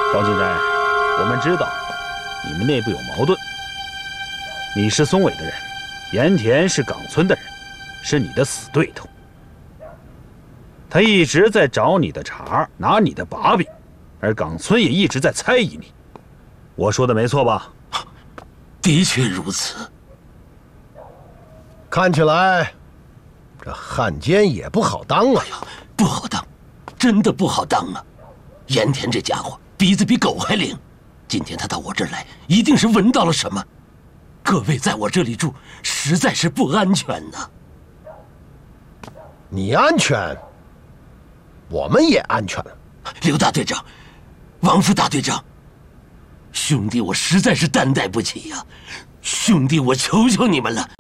高进斋，我们知道你们内部有矛盾。你是松尾的人，盐田是岗村的人，是你的死对头。他一直在找你的茬，拿你的把柄，而岗村也一直在猜疑你。我说的没错吧？ 的确如此。 看起来，这汉奸也不好当啊！ 哎呀，不好当，真的不好当啊！盐田这家伙鼻子比狗还灵，今天他到我这儿来，一定是闻到了什么。各位在我这里住，实在是不安全呐。 你安全，我们也安全。 刘大队长，王副大队长，兄弟，我实在是担待不起呀！兄弟，我求求你们了，